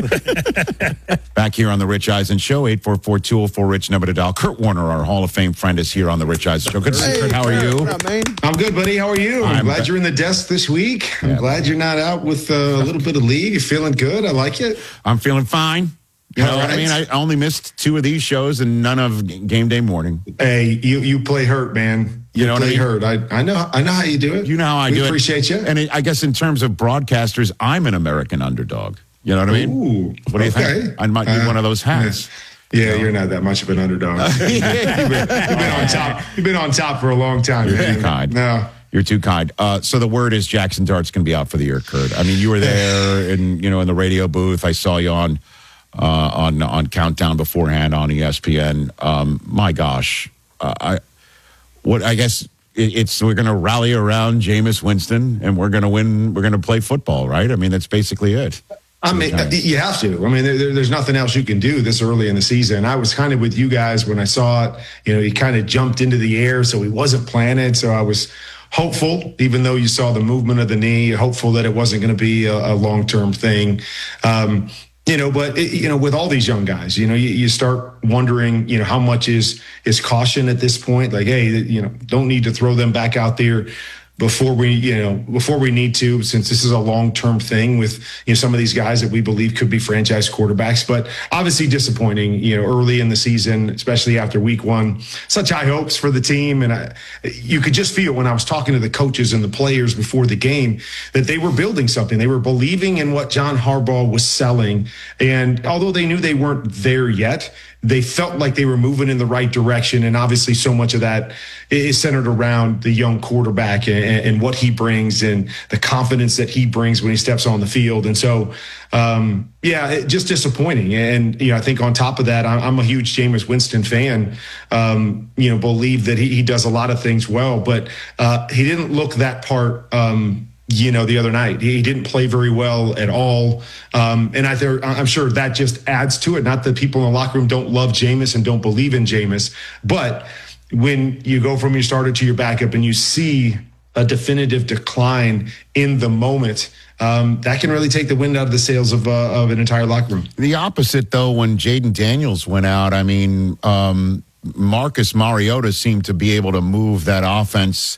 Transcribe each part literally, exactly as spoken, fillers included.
Back here on the Rich Eisen Show, eight four four, two oh four, RICH, number to dial. Kurt Warner, our Hall of Fame friend, is here on the Rich Eisen Show. Good to see you, Kurt. How are you? What up, man? I'm good, buddy. How are you? I'm, I'm glad you're in the desk this week. I'm yeah. glad you're not out with uh, a little bit of league. You're feeling good. I like it. I'm feeling fine. You know All what right. I mean? I only missed two of these shows and none of Game Day Morning. Hey, you you play hurt, man. You, you know play what I mean? hurt. I, I know I know how you do it. You know how I we do appreciate it. you. And it, I guess in terms of broadcasters, I'm an American underdog. You know what I mean? Ooh, what do you okay. think? I might be uh, one of those hats. Yeah, you know? You're not that much of an underdog. you've, been, you've been on top. You've been on top for a long time. You're man. too kind. No. You're too kind. Uh, so the word is Jackson Dart's going to be out for the year, Kurt. I mean, you were there in, you know, in the radio booth. I saw you on uh, on on Countdown beforehand on E S P N. Um, my gosh, uh, I what I guess it, it's we're going to rally around Jameis Winston and we're going to win. We're going to play football, right? I mean, that's basically it. I mean, you have to. I mean, there, there's nothing else you can do this early in the season. I was kind of with you guys when I saw it. You know, he kind of jumped into the air, so he wasn't planted. So I was hopeful, even though you saw the movement of the knee, hopeful that it wasn't going to be a, a long-term thing. Um, you know, but it, you know, with all these young guys, you know, you, you start wondering, you know, how much is is caution at this point? Like, hey, you know, don't need to throw them back out there before we, you know, before we need to, since this is a long-term thing with, you know, some of these guys that we believe could be franchise quarterbacks, but obviously disappointing, you know, early in the season, especially after week one, such high hopes for the team. And I, you could just feel when I was talking to the coaches and the players before the game that they were building something. They were believing in what John Harbaugh was selling. And although they knew they weren't there yet, they felt like they were moving in the right direction. And obviously so much of that is centered around the young quarterback and, and what he brings and the confidence that he brings when he steps on the field. And so, um, yeah, it, just disappointing. And, you know, I think on top of that, I'm, I'm a huge Jameis Winston fan, um, you know, believe that he, he does a lot of things well, but uh, he didn't look that part, um, you know, the other night. He didn't play very well at all. Um, and I th- I'm sure that just adds to it. Not that people in the locker room don't love Jameis and don't believe in Jameis, but when you go from your starter to your backup and you see a definitive decline in the moment, um, that can really take the wind out of the sails of, uh, of an entire locker room. The opposite, though, when Jaden Daniels went out, I mean, um, Marcus Mariota seemed to be able to move that offense.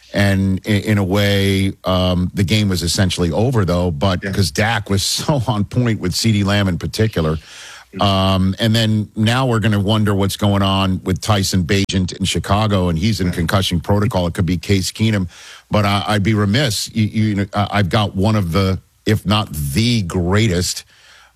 And in a way, um, the game was essentially over, though, but because yeah. Dak was so on point with CeeDee Lamb in particular. Um, and then now we're going to wonder what's going on with Tyson Bagent in Chicago, and he's in concussion protocol. It could be Case Keenum. But I, I'd be remiss. You, you, I've got one of the, if not the greatest,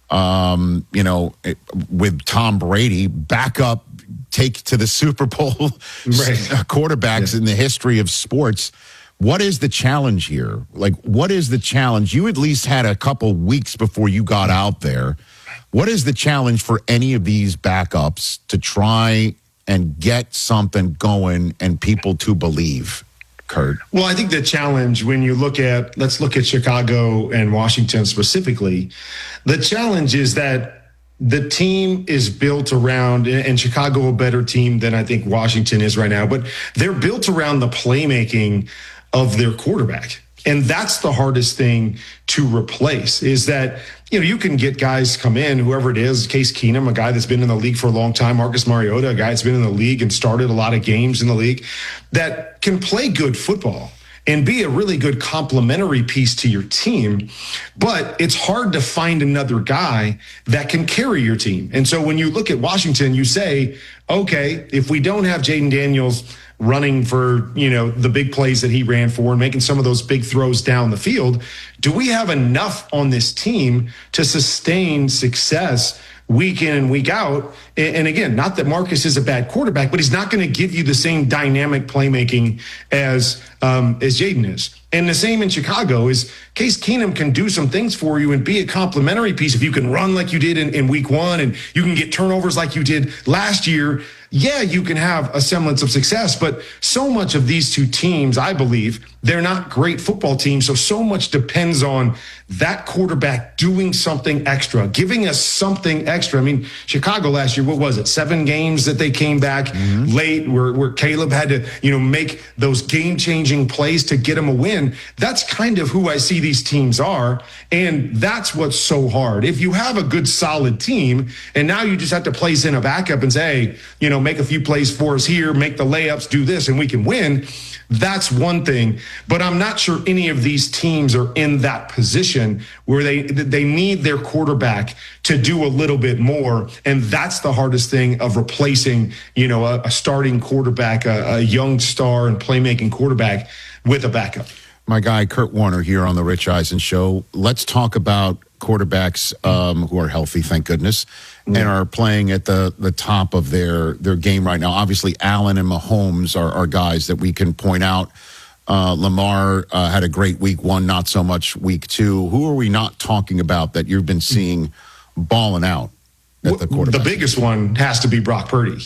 um, you know, with Tom Brady, backup, take to the Super Bowl right. quarterbacks yeah. in the history of sports. What is the challenge here? Like, what is the challenge? You at least had a couple weeks before you got out there. What is the challenge for any of these backups to try and get something going and people to believe, Kurt? Well, I think the challenge when you look at, let's look at Chicago and Washington specifically, the challenge is that the team is built around, and Chicago a better team than I think Washington is right now, but they're built around the playmaking of their quarterback. And that's the hardest thing to replace is that, you know, you can get guys come in, whoever it is, Case Keenum, a guy that's been in the league for a long time, Marcus Mariota, a guy that's been in the league and started a lot of games in the league that can play good football and be a really good complementary piece to your team. But it's hard to find another guy that can carry your team. And so when you look at Washington, you say, okay, if we don't have Jaden Daniels running for, you know, the big plays that he ran for and making some of those big throws down the field, do we have enough on this team to sustain success week in and week out? And again, not that Marcus is a bad quarterback, but he's not going to give you the same dynamic playmaking as um, as Jaden is. And the same in Chicago is Case Keenum can do some things for you and be a complementary piece. If you can run like you did in, in week one and you can get turnovers like you did last year, yeah, you can have a semblance of success, but so much of these two teams, I believe, they're not great football teams. So, so much depends on that quarterback doing something extra, giving us something extra. I mean, Chicago last year, what was it? Seven games that they came back mm-hmm. late where, where Caleb had to, you know, make those game-changing plays to get him a win. That's kind of who I see these teams are. And that's what's so hard. If you have a good, solid team, and now you just have to place in a backup and say, hey, you know, make a few plays for us here, make the layups, do this, and we can win. That's one thing, but I'm not sure any of these teams are in that position where they they need their quarterback to do a little bit more, and that's the hardest thing of replacing, you know, a, a starting quarterback, a, a young star and playmaking quarterback with a backup. My guy Kurt Warner here on the Rich Eisen Show. Let's talk about quarterbacks um, who are healthy, thank goodness, and are playing at the, the top of their, their game right now. Obviously, Allen and Mahomes are, are guys that we can point out. Uh, Lamar uh, had a great week one, not so much week two. Who are we not talking about that you've been seeing balling out at the quarterback? The biggest one has to be Brock Purdy.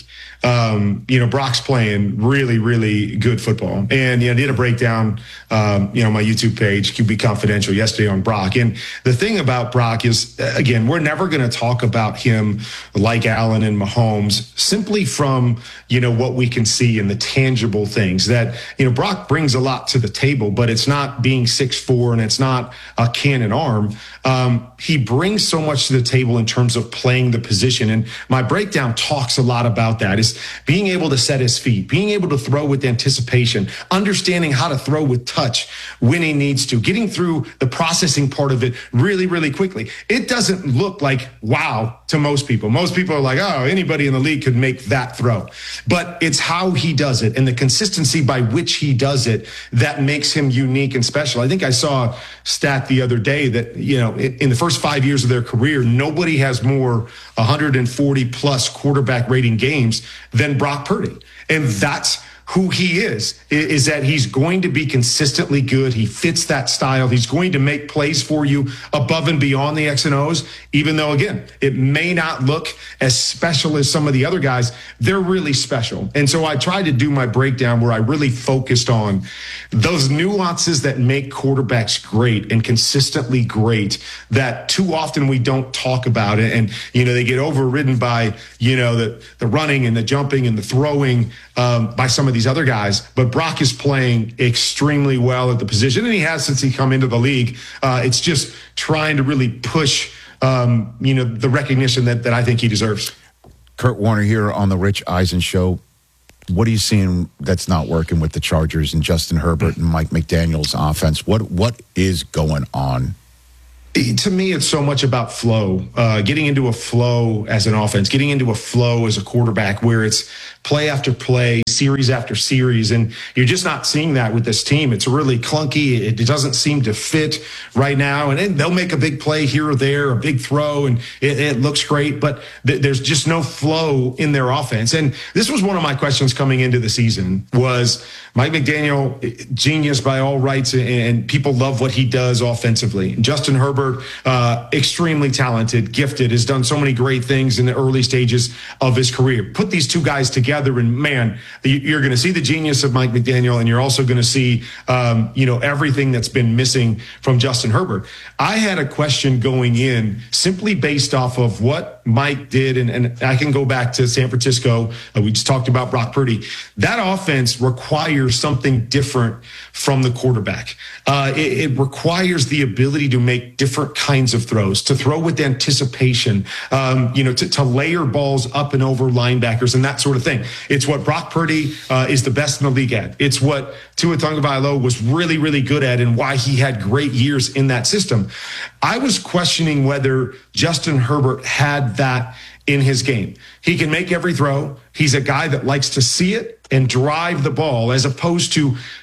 Um, you know, Brock's playing really, really good football. And, you know, I did a breakdown, um, you know, my YouTube page, Q B Confidential, yesterday on Brock. And the thing about Brock is, again, we're never going to talk about him like Allen and Mahomes simply from, you know, what we can see in the tangible things that, you know, Brock brings a lot to the table, but it's not being six foot four and it's not a cannon arm. Um, he brings so much to the table in terms of playing the position. And my breakdown talks a lot about that, is being able to set his feet, being able to throw with anticipation, understanding how to throw with touch when he needs to, getting through the processing part of it really, really quickly. It doesn't look like wow to most people. Most people are like, oh, anybody in the league could make that throw. But it's how he does it and the consistency by which he does it that makes him unique and special. I think I saw a stat the other day that, you know, in the first five years of their career, nobody has more one hundred forty plus quarterback rating games than Brock Purdy. And that's who he is, is that he's going to be consistently good. He fits that style. He's going to make plays for you above and beyond the X and O's, even though, again, it may not look as special as some of the other guys. They're really special. And so I tried to do my breakdown where I really focused on those nuances that make quarterbacks great and consistently great that too often we don't talk about it. And, you know, they get overridden by, you know, the, the running and the jumping and the throwing um, by some of these other guys. But Brock is playing extremely well at the position, and he has since he come into the league. Uh, it's just trying to really push, um, you know, the recognition that, that I think he deserves. Kurt Warner here on the Rich Eisen Show. What are you seeing that's not working with the Chargers and Justin Herbert and Mike McDaniel's offense? What What is going on? To me, it's so much about flow, uh, getting into a flow as an offense, getting into a flow as a quarterback where it's play after play, series after series. And you're just not seeing that with this team. It's really clunky. It, it doesn't seem to fit right now. And then they'll make a big play here or there, a big throw, and it, it looks great. But th- there's just no flow in their offense. And this was one of my questions coming into the season was Mike McDaniel, genius by all rights, and, and people love what he does offensively. Justin Herbert, uh, extremely talented, gifted, has done so many great things in the early stages of his career. Put these two guys together, and man, you're going to see the genius of Mike McDaniel, and you're also going to see, um, you know, everything that's been missing from Justin Herbert. I had a question going in simply based off of what Mike did, and, and I can go back to San Francisco. Uh, we just talked about Brock Purdy. That offense requires something different from the quarterback. Uh, it, it requires the ability to make different kinds of throws, to throw with anticipation, um, you know, to, to layer balls up and over linebackers and that sort of thing. It's what Brock Purdy uh, is the best in the league at. It's what Tua Tagovailoa was really, really good at, and why he had great years in that system. I was questioning whether Justin Herbert had that in his game. He can make every throw. He's a guy that likes to see it and drive the ball, as opposed to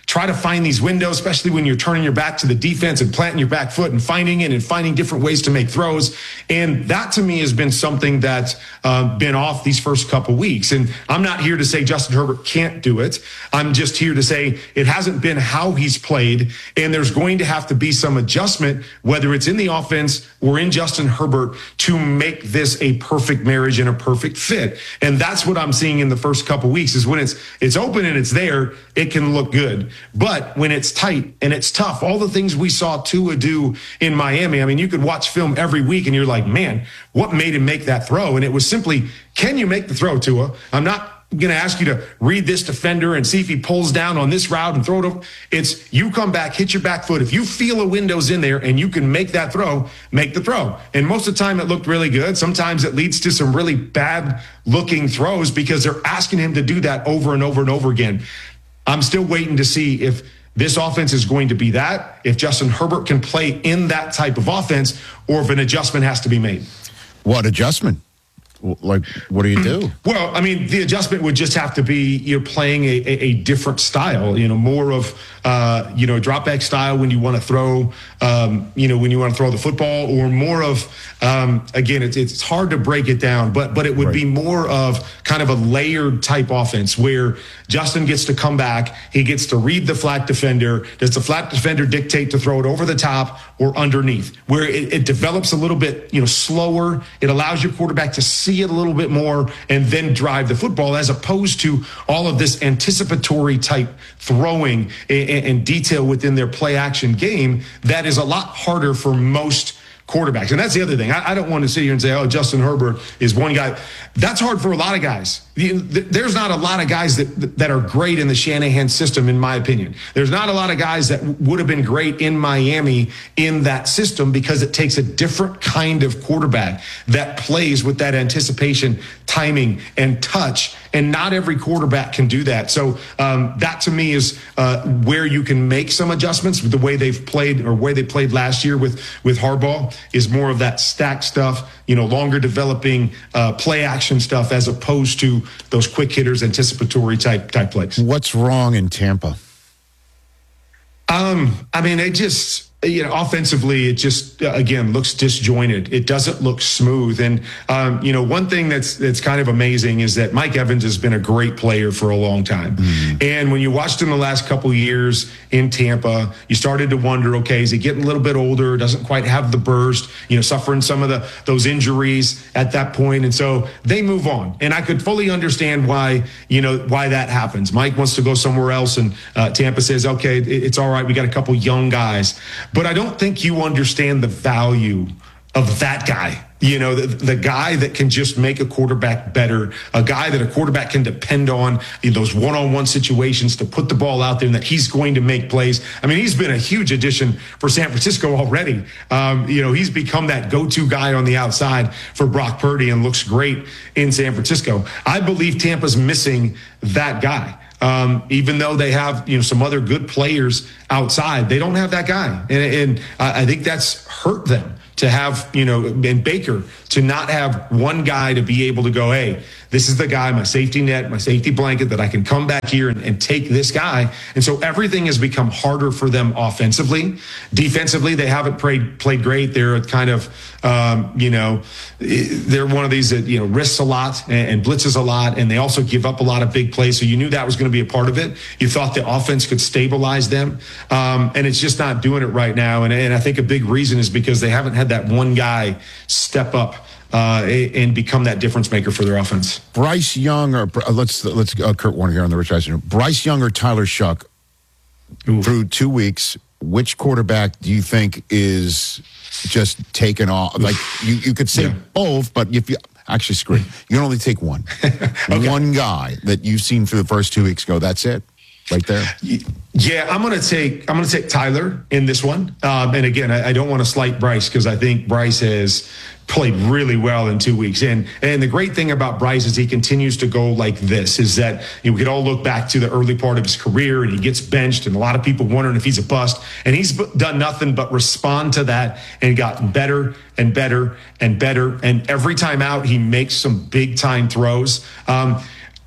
try to find these windows, especially when you're turning your back to the defense and planting your back foot and finding it and finding different ways to make throws. And that to me has been something that's uh, been off these first couple weeks. And I'm not here to say Justin Herbert can't do it. I'm just here to say it hasn't been how he's played. And there's going to have to be some adjustment, whether it's in the offense or in Justin Herbert, to make this a perfect marriage and a perfect fit. And that's what I'm seeing in the first couple weeks is when it's it's open and it's there, it can look good. But when it's tight and it's tough, all the things we saw Tua do in Miami, I mean, you could watch film every week and you're like, man, what made him make that throw? And it was simply, can you make the throw, Tua? I'm not going to ask you to read this defender and see if he pulls down on this route and throw it over. It's you come back, hit your back foot. If you feel a window's in there and you can make that throw, make the throw. And most of the time it looked really good. Sometimes it leads to some really bad looking throws because they're asking him to do that over and over and over again. I'm still waiting to see if this offense is going to be that, if Justin Herbert can play in that type of offense, or if an adjustment has to be made. What adjustment? Like, what do you do? Well, I mean, the adjustment would just have to be you're playing a, a, a different style, you know, more of, uh, you know, drop back style when you want to throw, um, you know, when you want to throw the football, or more of, um, again, it's it's hard to break it down, but but it would right. be more of kind of a layered type offense where Justin gets to come back, he gets to read the flat defender. Does the flat defender dictate to throw it over the top or underneath? Where it, it develops a little bit, you know, slower. It allows your quarterback to see it a little bit more and then drive the football, as opposed to all of this anticipatory type throwing and, and detail within their play action game that is a lot harder for most quarterbacks. And that's the other thing. I, I don't want to sit here and say, oh, Justin Herbert is one guy. That's hard for a lot of guys. There's not a lot of guys that that are great in the Shanahan system, in my opinion. There's not a lot of guys that would have been great in Miami in that system, because it takes a different kind of quarterback that plays with that anticipation, timing, and touch. And not every quarterback can do that. So um, that to me is uh, where you can make some adjustments with the way they've played, or way they played last year with, with Harbaugh, is more of that stack stuff, you know, longer developing uh, play action stuff, as opposed to those quick hitters, anticipatory type type plays. What's wrong in Tampa? Um, I mean, it just, you know, offensively, it just, uh, again, looks disjointed. It doesn't look smooth. And, um, you know, one thing that's that's kind of amazing is that Mike Evans has been a great player for a long time. Mm-hmm. And when you watched him the last couple of years in Tampa, you started to wonder, okay, is he getting a little bit older? Doesn't quite have the burst, you know, suffering some of the those injuries at that point. And so they move on. And I could fully understand why, you know, why that happens. Mike wants to go somewhere else, and uh, Tampa says, okay, it, it's all right. We got a couple young guys. But I don't think you understand the value of that guy. You know, the, the guy that can just make a quarterback better, a guy that a quarterback can depend on in those one-on-one situations to put the ball out there and that he's going to make plays. I mean, he's been a huge addition for San Francisco already. Um, you know, he's become that go-to guy on the outside for Brock Purdy and looks great in San Francisco. I believe Tampa's missing that guy. Um, even though they have, you know, some other good players outside, they don't have that guy. And, and I think that's hurt them to have, you know, and Baker to not have one guy to be able to go, hey, this is the guy, my safety net, my safety blanket, that I can come back here and, and take this guy. And so everything has become harder for them offensively. Defensively, they haven't played played great. They're kind of, um, you know, they're one of these that, you know, risks a lot and, and blitzes a lot, and they also give up a lot of big plays. So you knew that was going to be a part of it. You thought the offense could stabilize them, um, and it's just not doing it right now. And, and I think a big reason is because they haven't had that one guy step up Uh, and become that difference maker for their offense. Bryce Young, or uh, let's let's uh, Kurt Warner here on the Rich Eisen. Bryce Young or Tyler Shuck? Ooh. Through two weeks, which quarterback do you think is just taken off? Like you, you could say yeah. both, but if you actually screw it, you can only take one. Okay. One guy that you've seen for the first two weeks go. That's it. Right there. Yeah, I'm going to take I'm going to take Tyler in this one. Um, and again, I, I don't want to slight Bryce, because I think Bryce has played really well in two weeks. And and the great thing about Bryce is he continues to go like this, is that you know, we could all look back to the early part of his career, and he gets benched, and a lot of people wondering if he's a bust. And he's done nothing but respond to that and gotten better and better and better. And every time out, he makes some big time throws. Um,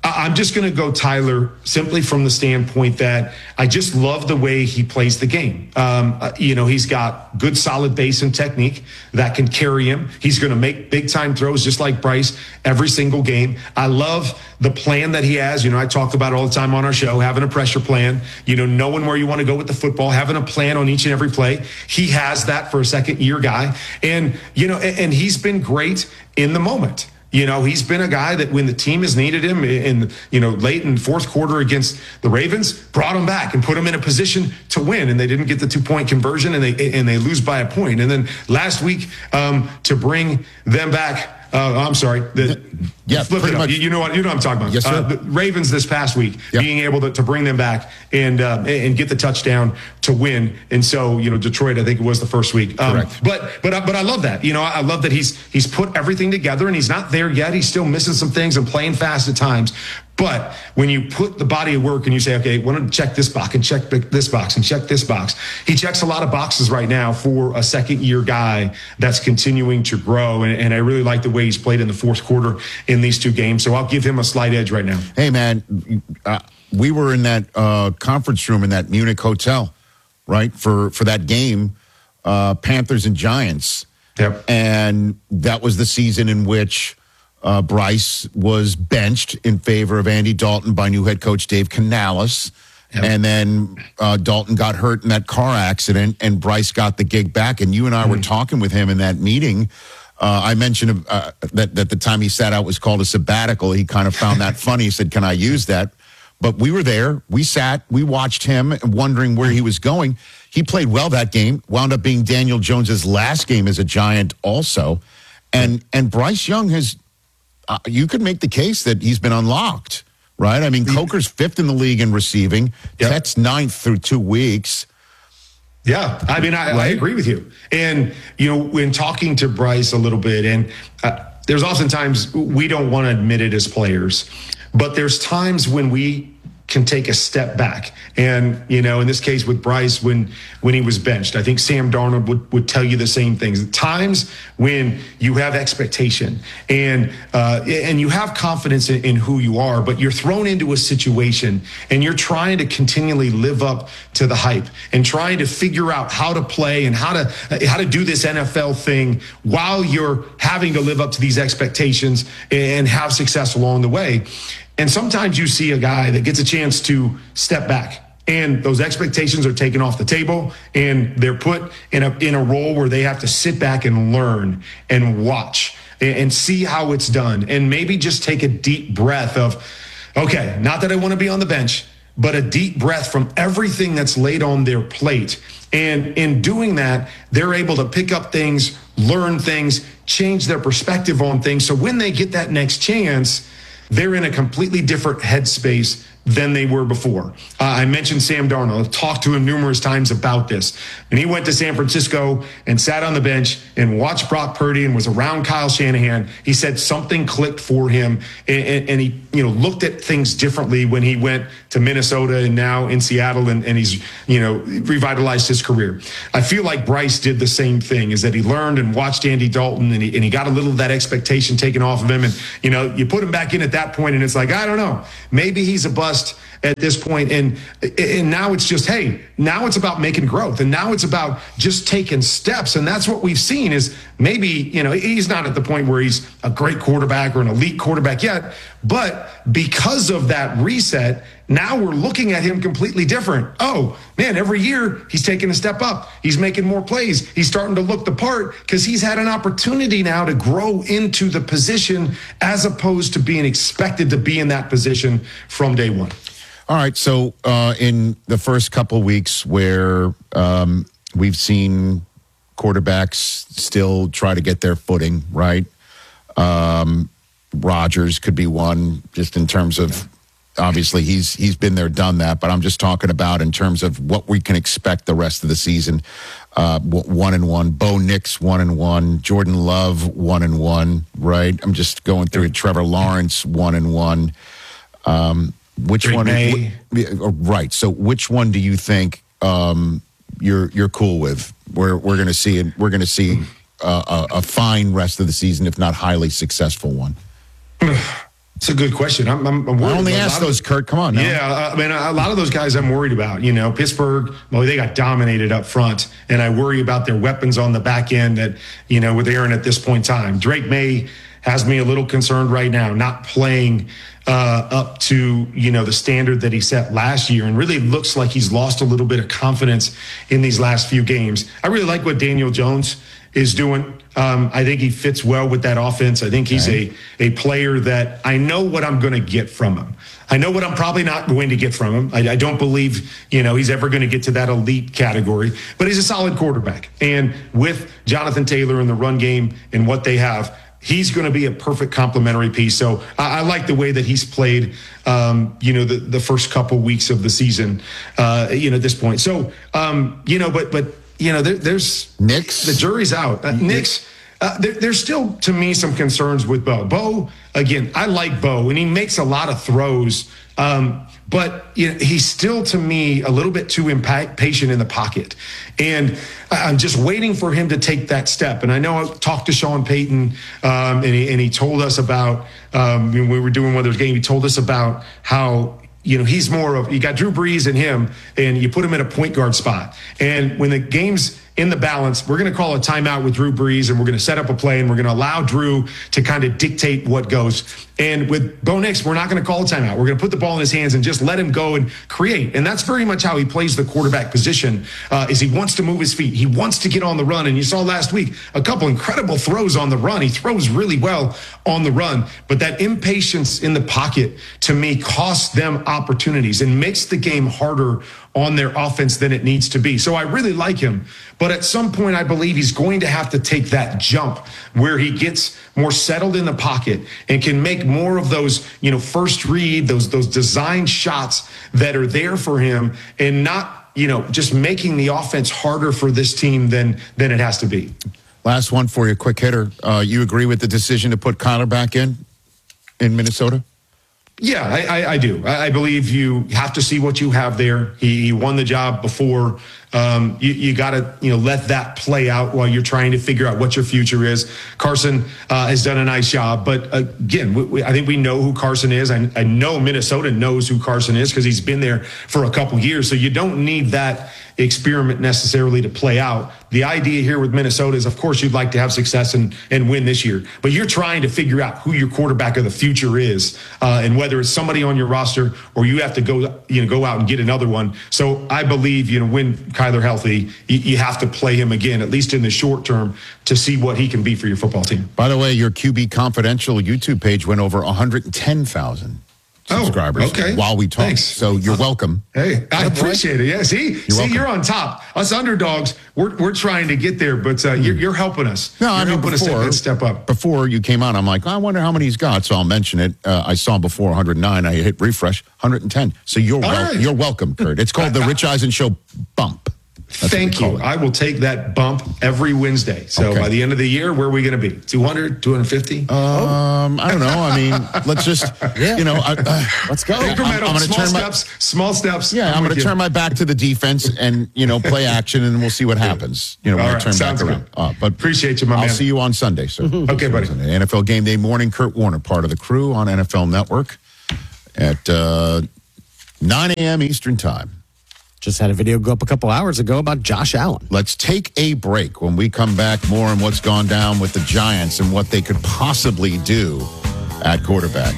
I'm just going to go Tyler simply from the standpoint that I just love the way he plays the game. Um, uh, you know, he's got good, solid base and technique that can carry him. He's going to make big time throws just like Bryce every single game. I love the plan that he has. You know, I talk about it all the time on our show, having a pressure plan, you know, knowing where you want to go with the football, having a plan on each and every play. He has that for a second year guy. And, you know, and, and he's been great in the moment. You know, he's been a guy that when the team has needed him in, you know, late in the fourth quarter against the Ravens, brought him back and put him in a position to win. And they didn't get the two point conversion and they and they lose by a point. And then last week um, to bring them back. Uh, I'm sorry. The, yeah, flip pretty it up. much. You, you know what? You know what I'm talking about. Yes, sir. Uh, the Ravens this past week, yep. being able to, to bring them back and uh, and get the touchdown to win. And so, you know, Detroit, I think it was the first week. Um, Correct. But but but I love that. You know, I love that he's he's put everything together and he's not there yet. He's still missing some things and playing fast at times. But when you put the body of work and you say, okay, I want to check this box and check this box and check this box, he checks a lot of boxes right now for a second year guy that's continuing to grow. And, and I really like the way he's played in the fourth quarter in these two games. So I'll give him a slight edge right now. Hey, man, uh, we were in that uh, conference room in that Munich hotel, right, for, for that game, uh, Panthers and Giants. Yep. And that was the season in which Uh, Bryce was benched in favor of Andy Dalton by new head coach Dave Canales. Yep. And then uh, Dalton got hurt in that car accident, and Bryce got the gig back. And you and I mm. were talking with him in that meeting. Uh, I mentioned uh, that, that the time he sat out was called a sabbatical. He kind of found that funny. He said, can I use that? But we were there. We sat. We watched him, wondering where he was going. He played well that game. Wound up being Daniel Jones's last game as a Giant also. And, and Bryce Young has... Uh, you could make the case that he's been unlocked, right? I mean, Coker's fifth in the league in receiving. Yep. Tet's ninth through two weeks. Yeah, I mean, I, right? I agree with you. And, you know, when talking to Bryce a little bit, and uh, there's oftentimes we don't want to admit it as players, but there's times when we can take a step back. And, you know, in this case with Bryce, when when he was benched, I think Sam Darnold would, would tell you the same things. Times when you have expectation and uh, and you have confidence in, in who you are, but you're thrown into a situation and you're trying to continually live up to the hype and trying to figure out how to play and how to how to do this N F L thing while you're having to live up to these expectations and have success along the way. And sometimes you see a guy that gets a chance to step back and those expectations are taken off the table and they're put in a in a role where they have to sit back and learn and watch and, and see how it's done and maybe just take a deep breath of, okay, not that I want to be on the bench, but a deep breath from everything that's laid on their plate. And in doing that, they're able to pick up things, learn things, change their perspective on things. So when they get that next chance, they're in a completely different headspace than they were before. Uh, I mentioned Sam Darnold. I've talked to him numerous times about this. And he went to San Francisco and sat on the bench and watched Brock Purdy and was around Kyle Shanahan. He said something clicked for him, and, and, and he, you know, looked at things differently when he went to Minnesota and now in Seattle, and, and he's, you know, revitalized his career. I feel like Bryce did the same thing, is that he learned and watched Andy Dalton, and he, and he got a little of that expectation taken off of him. And, you know, you put him back in at that point, and it's like, I don't know, maybe he's a bust at this point, and and now it's just, hey, now it's about making growth, and now it's about just taking steps, and that's what we've seen. Is maybe, you know, he's not at the point where he's a great quarterback or an elite quarterback yet, but because of that reset, now we're looking at him completely different. Oh man, every year he's taking a step up, he's making more plays, he's starting to look the part because he's had an opportunity now to grow into the position as opposed to being expected to be in that position from day one. All right, so uh, in the first couple weeks where um, we've seen quarterbacks still try to get their footing, right? Um, Rodgers could be one, just in terms of, obviously he's he's been there, done that, but I'm just talking about in terms of what we can expect the rest of the season. Uh, one and one, Bo Nix one and one, Jordan Love one and one, right? I'm just going through it. Trevor Lawrence one and one. Um, Which Drake one? May. Right. So, which one do you think um, you're you're cool with? We're we're going to see it. We're going to see uh, a, a fine rest of the season, if not highly successful one. It's a good question. I'm, I'm, I'm worried. I only about a asked lot of- those, Kurt. Come on now. Yeah, I mean, a lot of those guys I'm worried about. You know, Pittsburgh, well, they got dominated up front, and I worry about their weapons on the back end that, you know, with Aaron at this point in time. Drake May has me a little concerned right now, not playing uh, up to, you know, the standard that he set last year, and really looks like he's lost a little bit of confidence in these last few games. I really like what Daniel Jones is doing. Um, I think he fits well with that offense. I think he's okay. a, a player that I know what I'm going to get from him. I know what I'm probably not going to get from him. I, I don't believe, you know, he's ever going to get to that elite category, but he's a solid quarterback. And with Jonathan Taylor in the run game and what they have, he's going to be a perfect complementary piece. So I, I like the way that he's played, um, you know, the, the first couple weeks of the season, uh, you know, at this point. So, um, you know, but, but, you know, there, there's Knicks. The jury's out. Uh, Knicks, uh, there, there's still, to me, some concerns with Bo. Bo, again, I like Bo, and he makes a lot of throws, um, but you know, he's still, to me, a little bit too impatient in the pocket. And I'm just waiting for him to take that step. And I know I talked to Sean Payton, um, and, he, and he told us about, um, when we were doing one of those games, he told us about how, you know, he's more of, you got Drew Brees and him, and you put him in a point guard spot. And when the game's in the balance, we're going to call a timeout with Drew Brees, and we're going to set up a play, and we're going to allow Drew to kind of dictate what goes. And with Bo Nix, we're not going to call a timeout. We're going to put the ball in his hands and just let him go and create. And that's very much how he plays the quarterback position, uh, is he wants to move his feet. He wants to get on the run. And you saw last week a couple incredible throws on the run. He throws really well on the run. But that impatience in the pocket, to me, costs them opportunities and makes the game harder on their offense than it needs to be. So I really like him. But at some point, I believe he's going to have to take that jump where he gets more settled in the pocket and can make more of those, you know, first read, those those design shots that are there for him, and not, you know, just making the offense harder for this team than than it has to be. Last one for you, quick hitter. Uh, you agree with the decision to put Kyler back in in Minnesota? Yeah, I, I, I do. I, I believe you have to see what you have there. He, he won the job before. Um, you you got to, you know, let that play out while you're trying to figure out what your future is. Carson uh, has done a nice job, but again, we, we, I think we know who Carson is. I, I know Minnesota knows who Carson is because he's been there for a couple years. So you don't need that experiment necessarily to play out. The idea here with Minnesota is, of course, you'd like to have success and, and win this year, but you're trying to figure out who your quarterback of the future is, uh, and whether it's somebody on your roster or you have to go, you know, go out and get another one. So I believe, you know, when Kyler healthy, you, you have to play him again, at least in the short term, to see what he can be for your football team. By the way, your Q B Confidential YouTube page went over one hundred ten thousand. Subscribers. Oh, okay. While we talk. Thanks. So you're welcome. Hey, I appreciate it. Yeah. See, you're see, welcome. You're on top. Us underdogs, we're we're trying to get there, but uh, mm. you're, you're helping us. No, you're I mean, helping before, us step up. Before you came on, I'm like, I wonder how many he's got. So I'll mention it. Uh, I saw before one hundred nine. I hit refresh, one hundred ten. So you're wel- right. you're welcome, Kurt. It's called the Rich Eisen Show Bump. That's Thank you. I will take that bump every Wednesday. So okay. By the end of the year, where are we going to be? two hundred, two hundred fifty? Um, I don't know. I mean, let's just, yeah. you know, I, uh, let's go. Incremental, I'm, I'm gonna small turn steps, my, small steps. Yeah, I'm, I'm going to turn my back to the defense and, you know, play action, and we'll see what happens. You know, when All I right, turn back good. around. Uh, but appreciate you, my I'll man. see you on Sunday, sir. Okay, buddy. N F L Game Day morning. Kurt Warner, part of the crew on N F L Network at uh, nine a.m. Eastern Time. Just had a video go up a couple hours ago about Josh Allen. Let's take a break. When we come back, more on what's gone down with the Giants and what they could possibly do at quarterback.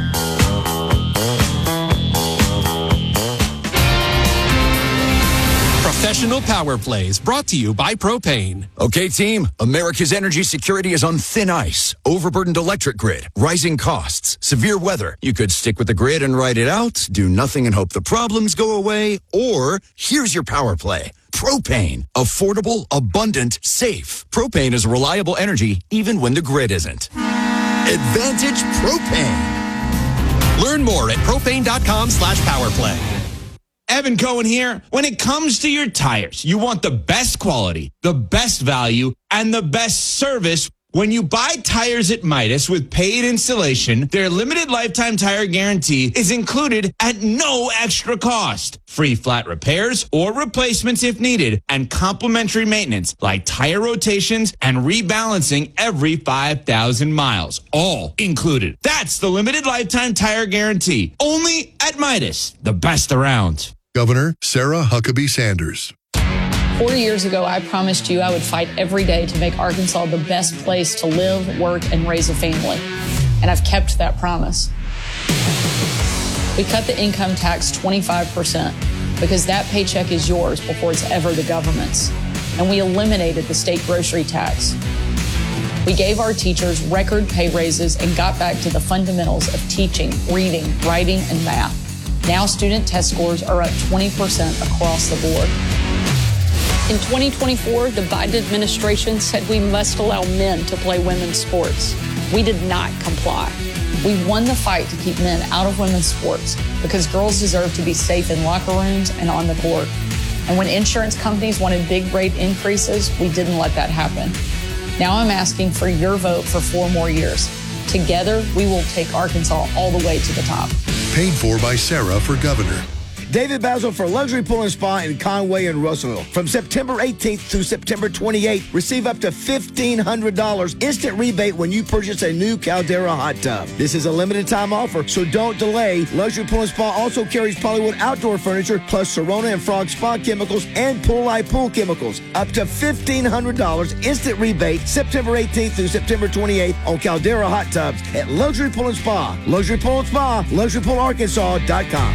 Professional Power Plays brought to you by Propane. Okay, team, America's energy security is on thin ice. Overburdened electric grid, rising costs, severe weather. You could stick with the grid and ride it out, do nothing and hope the problems go away, or here's your power play. Propane. Affordable, abundant, safe. Propane is reliable energy even when the grid isn't. Advantage Propane. Learn more at propane.com slash powerplay. Evan Cohen here. When it comes to your tires, you want the best quality, the best value, and the best service When you buy tires at Midas with paid installation, their limited lifetime tire guarantee is included at no extra cost. Free flat repairs or replacements if needed, and complimentary maintenance like tire rotations and rebalancing every five thousand miles. All included. That's the limited lifetime tire guarantee. Only at Midas, the best around. Governor Sarah Huckabee Sanders. Four years ago, I promised you I would fight every day to make Arkansas the best place to live, work, and raise a family. And I've kept that promise. We cut the income tax twenty-five percent because that paycheck is yours before it's ever the government's. And we eliminated the state grocery tax. We gave our teachers record pay raises and got back to the fundamentals of teaching, reading, writing, and math. Now student test scores are up twenty percent across the board. In twenty twenty-four, the Biden administration said we must allow men to play women's sports. We did not comply. We won the fight to keep men out of women's sports because girls deserve to be safe in locker rooms and on the court. And when insurance companies wanted big rate increases, we didn't let that happen. Now I'm asking for your vote for four more years. Together, we will take Arkansas all the way to the top. Paid for by Sarah for governor. David Basil for Luxury Pool and Spa in Conway and Russellville. From September eighteenth through September twenty-eighth, receive up to fifteen hundred dollars instant rebate when you purchase a new Caldera hot tub. This is a limited time offer, so don't delay. Luxury Pool and Spa also carries Polywood outdoor furniture, plus Serona and Frog Spa chemicals and Pool Light Pool chemicals. Up to fifteen hundred dollars instant rebate September eighteenth through September twenty-eighth on Caldera hot tubs at Luxury Pool and Spa. Luxury Pool and Spa, luxury pool arkansas dot com.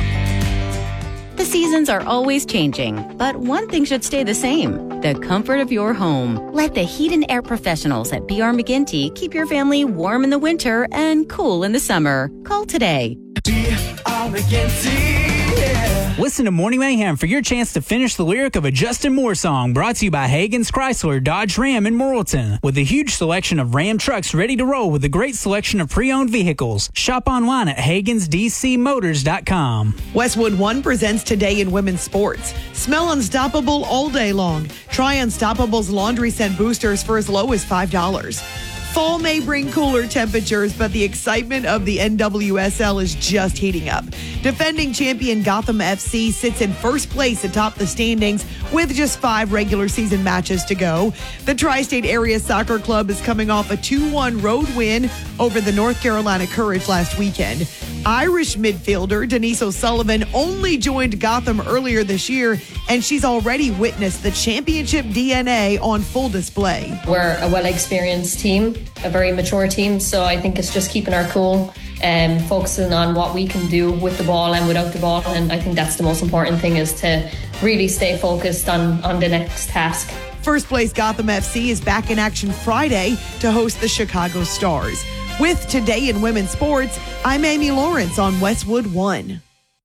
The seasons are always changing, but one thing should stay the same: the comfort of your home. Let the heat and air professionals at B R McGinty keep your family warm in the winter and cool in the summer. Call today. B R McGinty, yeah. Listen to Morning Mayhem for your chance to finish the lyric of a Justin Moore song, brought to you by Hagen's Chrysler, Dodge Ram in Morrilton. With a huge selection of Ram trucks ready to roll with a great selection of pre-owned vehicles. Shop online at Hagens D C Motors dot com. Westwood One presents Today in Women's Sports. Smell unstoppable all day long. Try Unstoppable's laundry scent boosters for as low as five dollars. Fall may bring cooler temperatures, but the excitement of the N W S L is just heating up. Defending champion Gotham F C sits in first place atop the standings with just five regular season matches to go. The Tri-State Area Soccer Club is coming off a two one road win over the North Carolina Courage last weekend. Irish midfielder Denise O'Sullivan only joined Gotham earlier this year, and she's already witnessed the championship D N A on full display. We're a well-experienced team, a very mature team, so I think it's just keeping our cool and focusing on what we can do with the ball and without the ball, and I think that's the most important thing, is to really stay focused on, on the next task. First place Gotham F C is back in action Friday to host the Chicago Stars. With Today in Women's Sports, I'm Amy Lawrence on Westwood One.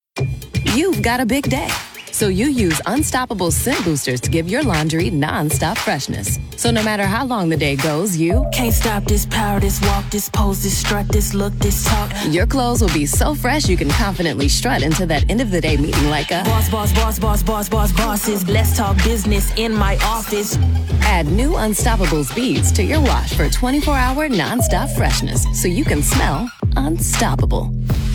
You've got a big day, so you use Unstoppable scent boosters to give your laundry nonstop freshness. So no matter how long the day goes, you can't stop this power, this walk, this pose, this strut, this look, this talk. Your clothes will be so fresh you can confidently strut into that end of the day meeting like a boss, boss, boss, boss, boss, boss, bosses. Let's talk business in my office. Add new Unstoppables beads to your wash for twenty-four hour nonstop freshness, so you can smell unstoppable.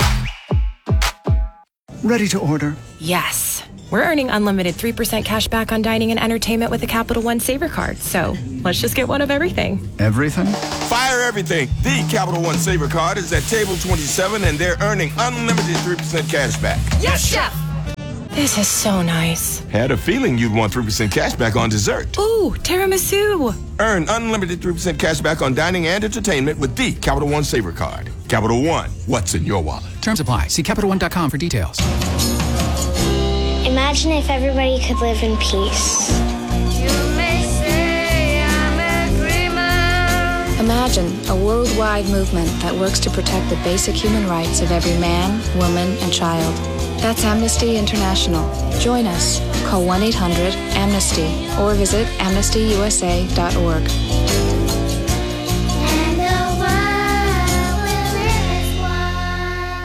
Ready to order? Yes. We're earning unlimited three percent cash back on dining and entertainment with a Capital One Saver card. So let's just get one of everything. Everything? Fire everything. The Capital One Saver card is at table twenty-seven, and they're earning unlimited three percent cash back. Yes, Chef! This is so nice. Had a feeling you'd want three percent cash back on dessert. Ooh, tiramisu. Earn unlimited three percent cash back on dining and entertainment with the Capital One Saver card. Capital One, what's in your wallet? Terms apply. See Capital One dot com for details. Imagine if everybody could live in peace. You may say I'm a dreamer. Imagine a worldwide movement that works to protect the basic human rights of every man, woman, and child. That's Amnesty International. Join us. Call one eight hundred amnesty or visit amnesty u s a dot org.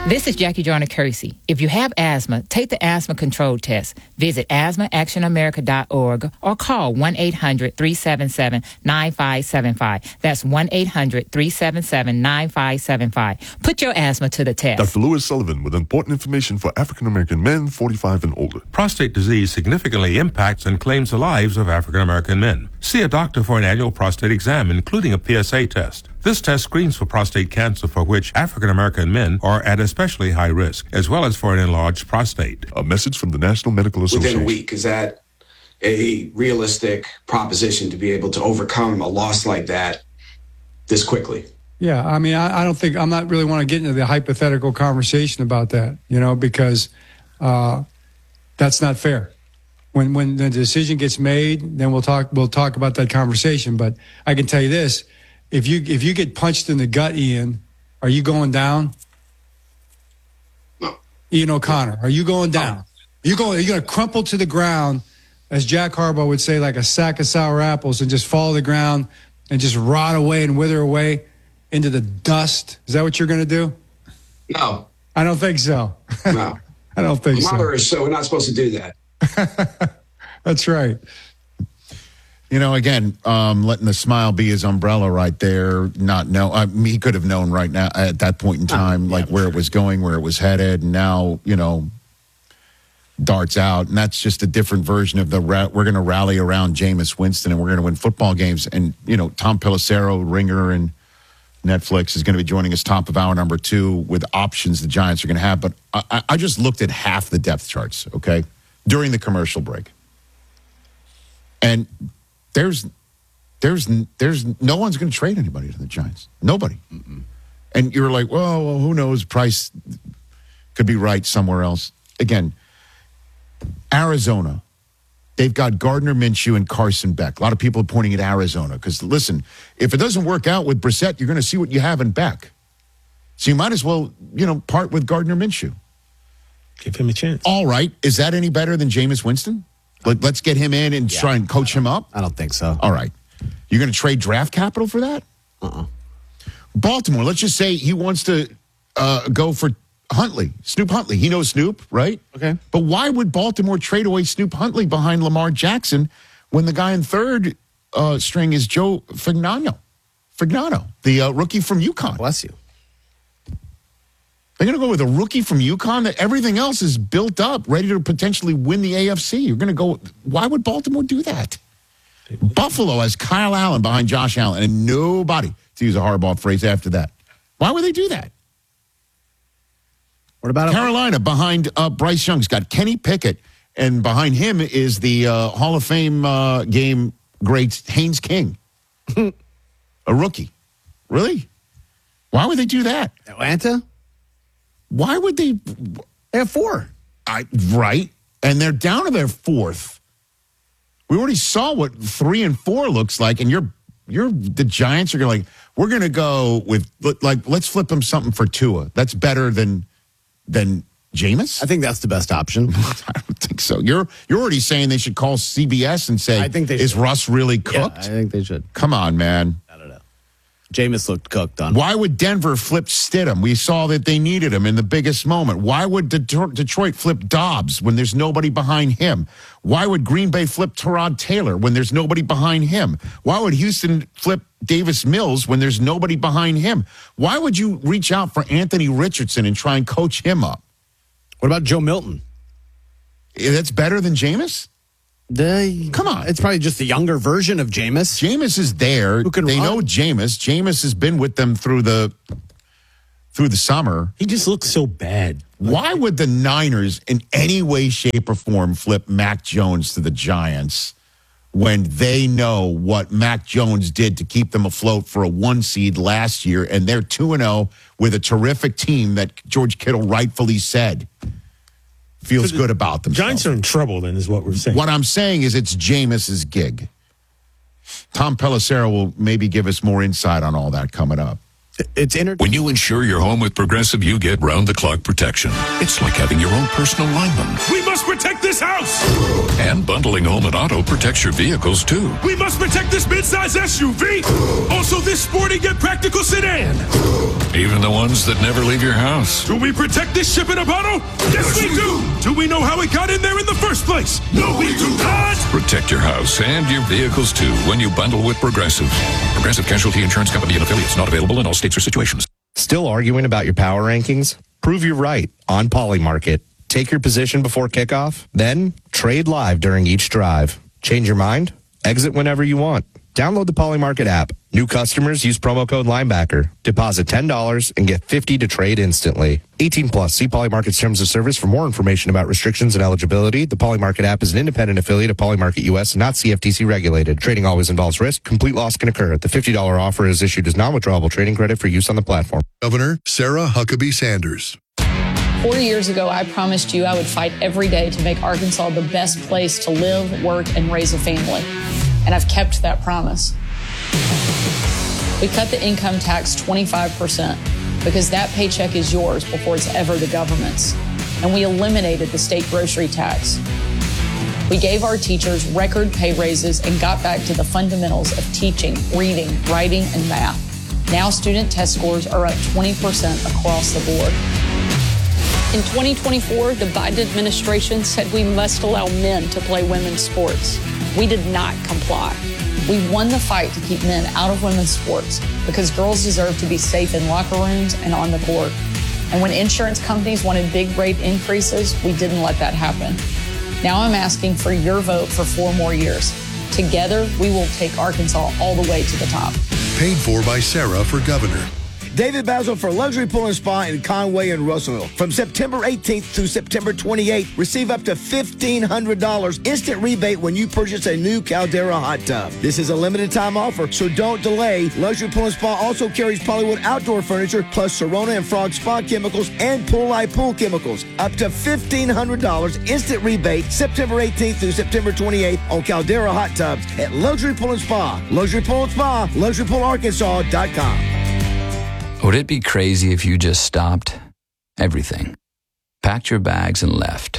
This is Jackie Joyner Kersey. If you have asthma, take the asthma control test. Visit asthma action america dot org or call one eight hundred three seven seven nine five seven five. That's one eight hundred three seven seven nine five seven five. Put your asthma to the test. Doctor Lewis Sullivan with important information for African American men forty-five and older. Prostate disease significantly impacts and claims the lives of African American men. See a doctor for an annual prostate exam, including a P S A test. This test screens for prostate cancer, for which African American men are at especially high risk, as well as for an enlarged prostate. A message from the National Medical Association. Within a week, is that a realistic proposition to be able to overcome a loss like that this quickly? Yeah, I mean, I, I don't think, I'm not really want to get into the hypothetical conversation about that, you know, because uh, that's not fair. When when the decision gets made, then we'll talk we'll talk about that conversation. But I can tell you this: if you if you get punched in the gut, Ian, are you going down? No. Ian O'Connor, are you going down? Are you going? Are you going to crumple to the ground, as Jack Harbaugh would say, like a sack of sour apples, and just fall to the ground and just rot away and wither away into the dust? Is that what you're going to do? No. I don't think so. No. I don't think so. Mother is so we're not supposed to do that. That's right. You know, again, um, letting the smile be his umbrella right there. Not know, I mean, he could have known right now at that point in time, uh, yeah, like where it was going, where it was headed, and now you know, darts out, and that's just a different version of the. Ra- we're going to rally around Jameis Winston, and we're going to win football games. And you know, Tom Pelissero, Ringer, and Netflix is going to be joining us top of hour number two with options the Giants are going to have. But I, I just looked at half the depth charts, okay, during the commercial break. And there's there's there's no one's going to trade anybody to the Giants. Nobody. Mm-mm. And you're like, well, well, who knows? Price could be right somewhere else. Again, Arizona. They've got Gardner Minshew and Carson Beck. A lot of people are pointing at Arizona because, listen, if it doesn't work out with Brissett, you're going to see what you have in Beck. So you might as well, you know, part with Gardner Minshew. Give him a chance. All right. Is that any better than Jameis Winston? Like, let's get him in and yeah, try and coach him up? I don't think so. All right. You're going to trade draft capital for that? Uh-uh. Baltimore, let's just say he wants to uh, go for Huntley, Snoop Huntley. He knows Snoop, right? Okay. But why would Baltimore trade away Snoop Huntley behind Lamar Jackson when the guy in third uh, string is Joe Fagnano, Fagnano, the uh, rookie from UConn? Bless you. They're going to go with a rookie from UConn that everything else is built up, ready to potentially win the A F C. You're going to go, why would Baltimore do that? Buffalo has Kyle Allen behind Josh Allen and nobody, to use a Harbaugh phrase, after that. Why would they do that? What about Carolina a- behind uh, Bryce Young's got Kenny Pickett, and behind him is the uh, Hall of Fame uh, game great Haynes King, a rookie. Really? Why would they do that? Atlanta? Why would they? They have four. I, right, and they're down to their fourth. We already saw what three and four looks like, and you're you're the Giants are going like we're going to go with like let's flip them something for Tua. That's better than. Than Jameis? I think that's the best option. I don't think so. You're you're already saying they should call C B S and say, I think they is should. Russ really cooked? Yeah, I think they should. Come on, man. I don't know. Jameis looked cooked on. Why would Denver flip Stidham? We saw that they needed him in the biggest moment. Why would Detroit, Detroit flip Dobbs when there's nobody behind him? Why would Green Bay flip Tyrod Taylor when there's nobody behind him? Why would Houston flip Davis Mills when there's nobody behind him? Why would you reach out for Anthony Richardson and try and coach him up? What about Joe Milton? That's better than Jameis? The, Come on. It's probably just the younger version of Jameis. Jameis is there. Who can they run? know Jameis. Jameis has been with them through the through the summer. He just looks so bad. Why would the Niners in any way, shape, or form flip Mac Jones to the Giants when they know what Mac Jones did to keep them afloat for a one seed last year, and they're two and oh with a terrific team that George Kittle rightfully said feels good about themselves. Giants are in trouble, then, is what we're saying. What I'm saying is it's Jameis's gig. Tom Pelissero will maybe give us more insight on all that coming up. It's inter- When you insure your home with Progressive, you get round-the-clock protection. It's like having your own personal lineman. We must protect this house! And bundling home and auto protects your vehicles, too. We must protect this midsize S U V! Also this sporty yet practical sedan! Even even the ones that never leave your house. Do we protect this ship in a bottle? Yes, we do. Do we know how it got in there in the first place? No, we do not. Protect your house and your vehicles, too, when you bundle with Progressive. Progressive Casualty Insurance Company and affiliates. Not available in all states or situations. Still arguing about your power rankings? Prove you're right on Polymarket. Take your position before kickoff, then trade live during each drive. Change your mind? Exit whenever you want. Download the Polymarket app. New customers use promo code Linebacker. Deposit ten dollars and get fifty dollars to trade instantly. eighteen plus. See Polymarket's terms of service for more information about restrictions and eligibility. The Polymarket app is an independent affiliate of Polymarket U S and not C F T C regulated. Trading always involves risk. Complete loss can occur. The fifty dollars offer is issued as non-withdrawable trading credit for use on the platform. Governor Sarah Huckabee Sanders. Four years ago, I promised you I would fight every day to make Arkansas the best place to live, work, and raise a family. And I've kept that promise. We cut the income tax twenty-five percent because that paycheck is yours before it's ever the government's. And we eliminated the state grocery tax. We gave our teachers record pay raises and got back to the fundamentals of teaching, reading, writing, and math. Now student test scores are up twenty percent across the board. In twenty twenty-four, the Biden administration said we must allow men to play women's sports. We did not comply. We won the fight to keep men out of women's sports because girls deserve to be safe in locker rooms and on the court. And when insurance companies wanted big rate increases, we didn't let that happen. Now I'm asking for your vote for four more years. Together, we will take Arkansas all the way to the top. Paid for by Sarah for governor. David Basil for Luxury Pool and Spa in Conway and Russellville. From September eighteenth through September twenty-eighth, receive up to fifteen hundred dollars instant rebate when you purchase a new Caldera hot tub. This is a limited time offer, so don't delay. Luxury Pool and Spa also carries Polywood outdoor furniture, plus Serona and Frog Spa chemicals and Pool Light Pool chemicals. Up to fifteen hundred dollars instant rebate September eighteenth through September twenty-eighth on Caldera hot tubs at Luxury Pool and Spa. Luxury Pool and Spa, luxury pool arkansas dot com. Would it be crazy if you just stopped everything, packed your bags and left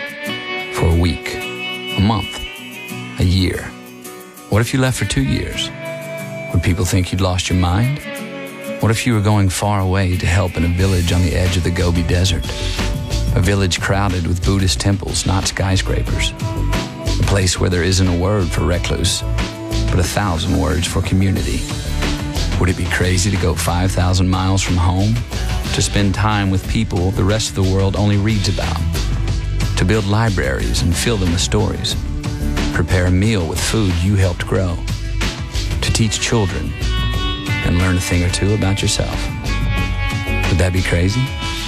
for a week, a month, a year? What if you left for two years? Would people think you'd lost your mind? What if you were going far away to help in a village on the edge of the Gobi Desert? A village crowded with Buddhist temples, not skyscrapers. A place where there isn't a word for recluse, but a thousand words for community. Would it be crazy to go five thousand miles from home to spend time with people the rest of the world only reads about? To build libraries and fill them with stories? Prepare a meal with food you helped grow? To teach children and learn a thing or two about yourself? Would that be crazy?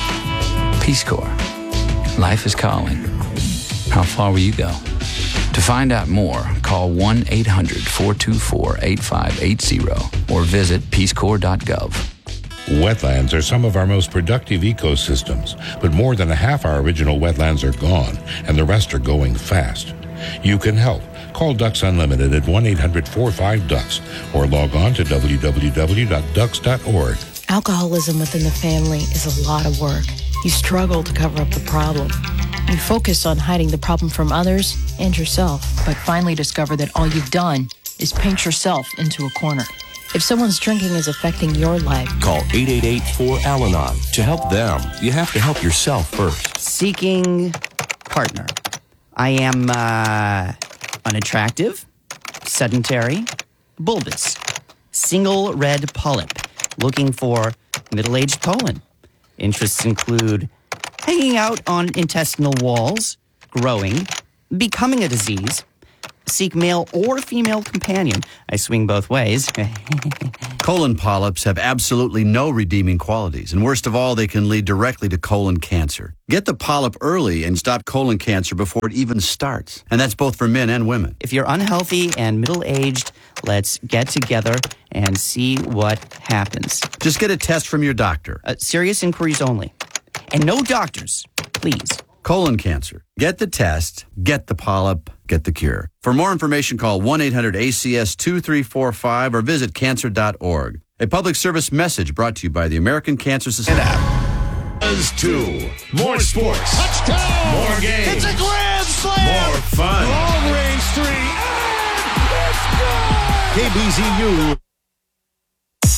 Peace Corps. Life is calling. How far will you go? To find out more, call one eight hundred four two four eight five eight zero or visit peace corps dot gov. Wetlands are some of our most productive ecosystems, but more than a half our original wetlands are gone, and the rest are going fast. You can help. Call Ducks Unlimited at one eight hundred four five ducks or log on to w w w dot ducks dot org. Alcoholism within the family is a lot of work. You struggle to cover up the problem. You focus on hiding the problem from others and yourself, but finally discover that all you've done is paint yourself into a corner. If someone's drinking is affecting your life, call eight eight eight four Al Anon. To help them, you have to help yourself first. Seeking partner. I am uh, unattractive, sedentary, bulbous, single red polyp, looking for middle-aged colon. Interests include hanging out on intestinal walls, growing, becoming a disease, seek male or female companion. I swing both ways. Colon polyps have absolutely no redeeming qualities, and worst of all, they can lead directly to colon cancer. Get the polyp early and stop colon cancer before it even starts. And that's both for men and women. If you're unhealthy and middle-aged, let's get together and see what happens. Just get a test from your doctor. Uh, serious inquiries only. And no doctors, please. Colon cancer. Get the test, get the polyp, get the cure. For more information, call one eight hundred A C S two three four five or visit cancer dot org. A public service message brought to you by the American Cancer Society. Buzz two. More sports. Touchdown. More games. It's a grand slam. More fun. Long range three. And it's good. K B Z U.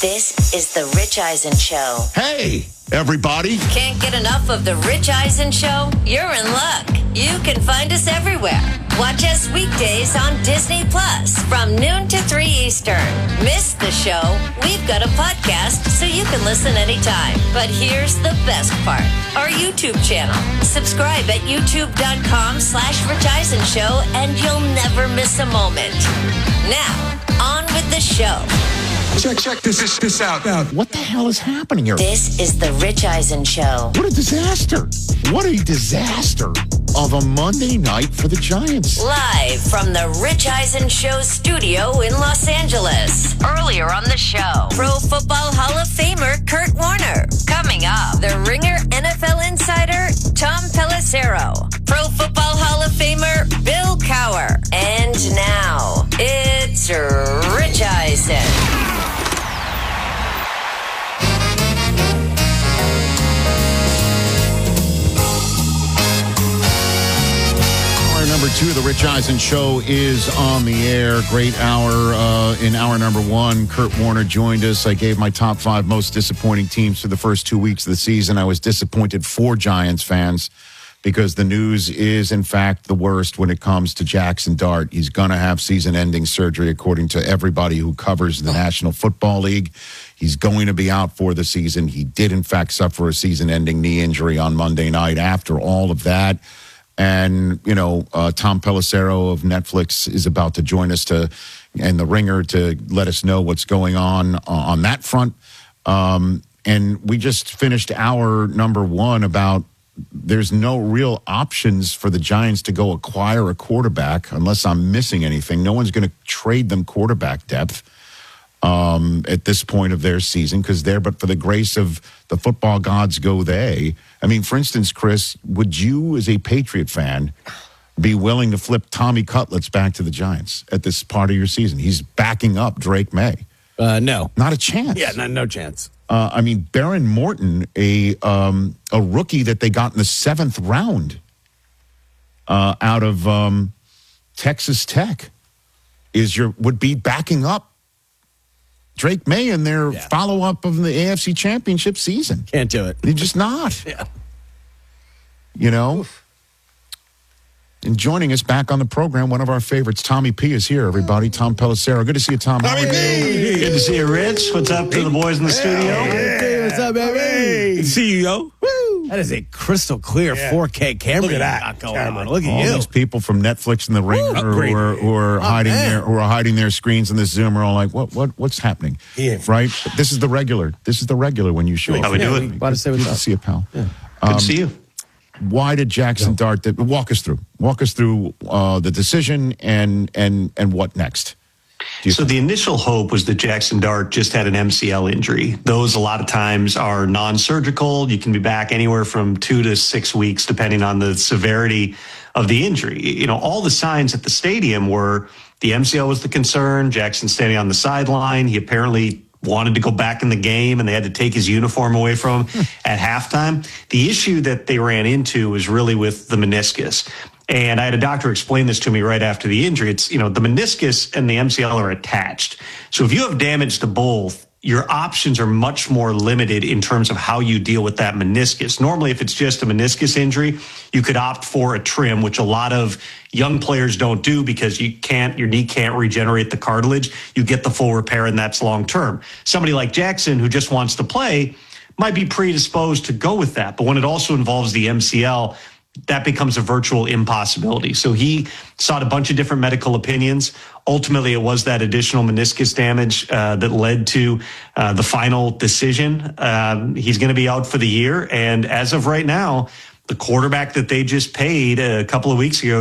This is the Rich Eisen Show. Hey, everybody. Can't get enough of the Rich Eisen Show? You're in luck. You can find us everywhere. Watch us weekdays on Disney Plus from noon to three Eastern. Miss the show? We've got a podcast so you can listen anytime. But here's the best part. Our YouTube channel. Subscribe at youtube.com slash Rich Eisen Show and you'll never miss a moment. Now, on with the show. Check, check this, this, this out. What the hell is happening here? This is the Rich Eisen Show. What a disaster. What a disaster of a Monday night for the Giants. Live from the Rich Eisen Show studio in Los Angeles. Earlier on the show, Pro Football Hall of Famer Kurt Warner. Coming up, the Ringer N F L insider Tom Pelissero. Pro Football Hall of Famer Bill Cowher. And now, it's Rich Eisen. Number two of the Rich Eisen Show is on the air. Great hour uh, in hour number one. Kurt Warner joined us. I gave my top five most disappointing teams for the first two weeks of the season. I was disappointed for Giants fans because the news is, in fact, the worst when it comes to Jackson Dart. He's going to have season-ending surgery, according to everybody who covers the National Football League. He's going to be out for the season. He did, in fact, suffer a season-ending knee injury on Monday night. After all of that, and, you know, uh, Tom Pelissero of Netflix is about to join us to, and the Ringer to let us know what's going on uh, on that front. Um, and we just finished our number one about there's no real options for the Giants to go acquire a quarterback unless I'm missing anything. No one's going to trade them quarterback depth um, at this point of their season because they're, but for the grace of the football gods go they. I mean, for instance, Chris, would you as a Patriot fan be willing to flip Tommy Cutlets back to the Giants at this part of your season? He's backing up Drake May. Uh, no. Not a chance. Yeah, no, no chance. Uh, I mean, Baron Morton, a um, a rookie that they got in the seventh round uh, out of um, Texas Tech, is your would be backing up Drake May in their yeah. follow-up of the A F C Championship season. Can't do it. They're just not. Yeah. You know? Oof. And joining us back on the program, one of our favorites, Tommy P, is here, everybody. Tom Pelissero. Good to see you, Tom. Tommy P! Good to see you, Rich. What's up to the boys in the studio? Hey, what's up, baby? Good to see you, yo. Woo! That is a crystal clear yeah. four K camera. Look at that. Going on. Look at All you. these people from Netflix and the Ringer Woo, who are, who are oh, hiding man. their who are hiding their screens in this Zoom are all like, what what what's happening? Yeah. Right? But this is the regular. This is the regular when you show up. How we yeah, doing? Glad to stay with Good us. to see you, pal. Yeah. Um, Good to see you. Why did Jackson Dart? Walk us through. Walk us through uh, the decision and and and what next. So think? The initial hope was that Jackson Dart just had an M C L injury. Those a lot of times are non-surgical. You can be back anywhere from two to six weeks, depending on the severity of the injury. You know, all the signs at the stadium were the M C L was the concern. Jackson standing on the sideline. He apparently wanted to go back in the game, and they had to take his uniform away from him at halftime. The issue that they ran into was really with the meniscus. And I had a doctor explain this to me right after the injury. It's, you know, the meniscus and the M C L are attached. So if you have damage to both, your options are much more limited in terms of how you deal with that meniscus. Normally, if it's just a meniscus injury, you could opt for a trim, which a lot of young players don't do because you can't, your knee can't regenerate the cartilage. You get the full repair, and that's long term. Somebody like Jackson, who just wants to play, might be predisposed to go with that. But when it also involves the M C L, that becomes a virtual impossibility. So he sought a bunch of different medical opinions. Ultimately, it was that additional meniscus damage uh, that led to uh, the final decision. Um, he's going to be out for the year. And as of right now, the quarterback that they just paid a couple of weeks ago